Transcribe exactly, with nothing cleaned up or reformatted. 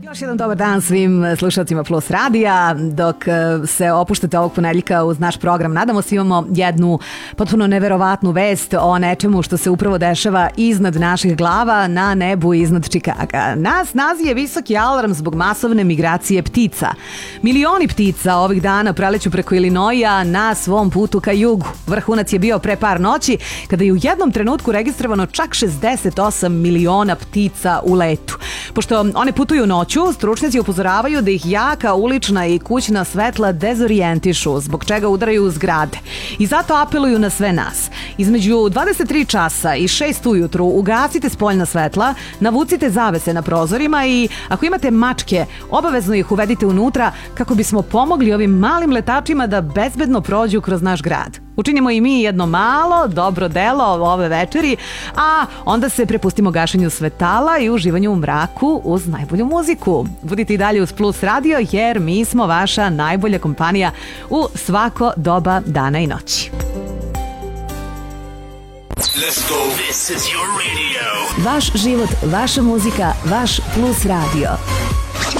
Još jedan dobar dan svim slušalcima Plus radija. Dok se opuštate ovog ponedjeljka uz naš program, nadamo se imamo jednu potpuno neverovatnu vest o nečemu što se upravo dešava iznad naših glava na nebu iznad Čikaga. Nas nazije visoki alarm zbog masovne migracije ptica. Milioni ptica ovih dana preleću preko Ilinoija na svom putu ka jugu. Vrhunac je bio pre par noći kada je u jednom trenutku registrovano čak šezdeset osam miliona ptica u letu. Pošto one putuju noću, stručnjaci upozoravaju da ih jaka ulična i kućna svetla dezorijentišu, zbog čega udaraju u zgrade. I zato apeluju na sve nas. Između dvadeset tri časa i šest ujutru ugasite spoljna svetla, navucite zavese na prozorima i ako imate mačke, obavezno ih uvedite unutra kako bismo pomogli ovim malim letačima da bezbedno prođu kroz naš grad. Učinimo i mi jedno malo dobro delo ove večeri, a onda se prepustimo gašenju svetala i uživanju u mraku uz najbolju muziku. Budite i dalje uz Plus radio jer mi smo vaša najbolja kompanija u svako doba dana i noći. Let's go. This is your radio. Vaš život, vaša muzika, vaš Plus radio.